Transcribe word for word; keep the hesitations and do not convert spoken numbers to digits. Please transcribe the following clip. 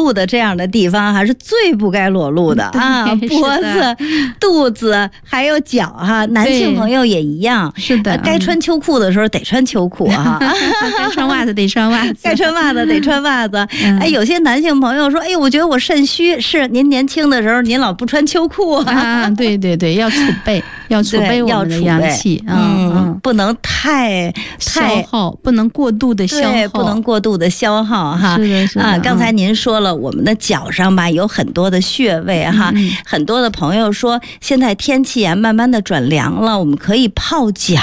露的这样的地方哈、啊，是最不该裸露的啊，脖子、肚子还有脚哈、啊，男性朋友也一样。 是的， 呃、该穿秋裤的时候得穿秋裤哈、啊， 该穿袜子得穿袜子， 该穿袜子得穿袜子。哎，有些男性朋友说，哎，我觉得我肾虚，是您年轻的时候您老不穿秋裤啊？ 啊对对对，要储备，要储备我们的阳气， 嗯嗯，不能太太消耗，不能过度的消耗， 不能过度的消耗哈。 是的，是的啊，刚才您说了，我们的脚上吧有很多的穴位哈，嗯、很多的朋友说，现在天气啊慢慢的转凉了，我们可以泡脚。